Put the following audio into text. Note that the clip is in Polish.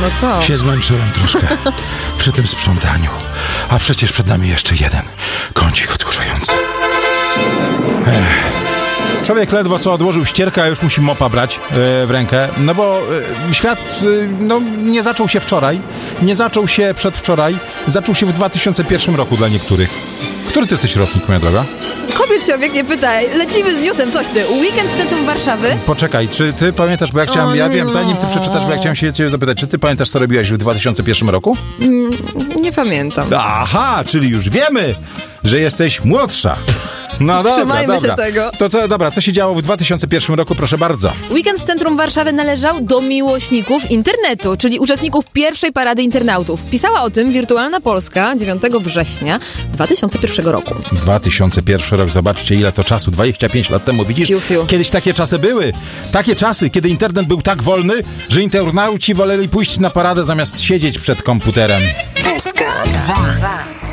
No co? Się zmęczyłem troszkę przy tym sprzątaniu. A przecież przed nami jeszcze jeden kącik odkurzający. Człowiek ledwo co odłożył ścierkę, a już musi mopa brać w rękę, no bo świat nie zaczął się wczoraj, nie zaczął się przedwczoraj, zaczął się w 2001 roku dla niektórych. Który ty jesteś rocznik, moja droga? Kobiet się o wiek nie pytaj. Lecimy z newsem, coś ty. Weekend w centrum Warszawy. Poczekaj, czy ty pamiętasz, bo ja chciałem, ja wiem, zanim ty przeczytasz, bo ja chciałem się ciebie zapytać, czy ty pamiętasz, co robiłaś w 2001 roku? Nie pamiętam. Aha, czyli już wiemy, że jesteś młodsza. No dobra, Trzymajmy się tego. Dobra, co się działo w 2001 roku, proszę bardzo. Weekend w centrum Warszawy należał do miłośników internetu, czyli uczestników pierwszej parady internautów. Pisała o tym Wirtualna Polska 9 września 2001 roku. 2001 rok, zobaczcie ile to czasu, 25 lat temu, widzisz? Fiu, fiu. Kiedyś takie czasy były. Takie czasy, kiedy internet był tak wolny, że internauci woleli pójść na paradę zamiast siedzieć przed komputerem. SK2